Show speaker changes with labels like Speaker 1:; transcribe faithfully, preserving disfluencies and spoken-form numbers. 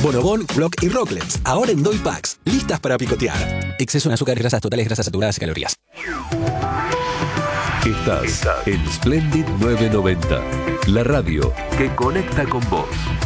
Speaker 1: Bonobón, Block y Rocklets, ahora en Doy Packs, listas para picotear. Exceso en azúcares, grasas totales, grasas saturadas y calorías.
Speaker 2: Estás en Splendid novecientos noventa, la radio que conecta con vos.